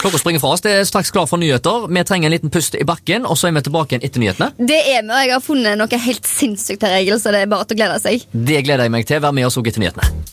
Klokka springer fra oss, det straks klar for nyheter. Vi trenger en liten pust i bakken, og så vi tilbake igjen etter nyhetene. Det vi, og jeg har funnet noe helt sinnssykt her, Egil, så det bare til å glede seg. Det gleder jeg meg til. Vær med oss også etter nyhetene.